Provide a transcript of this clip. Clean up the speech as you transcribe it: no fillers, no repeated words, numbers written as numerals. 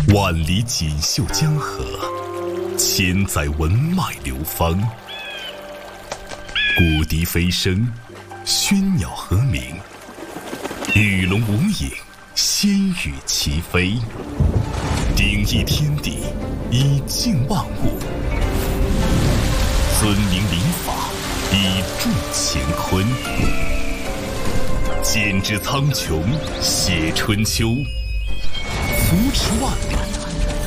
万里锦绣江河，千载文脉流芳。古笛飞声，喧鸟和鸣，与龙无影，仙羽齐飞。鼎益天地，以静万物；尊明礼法，以助乾坤。剪纸苍穹，写春秋，扶持万里，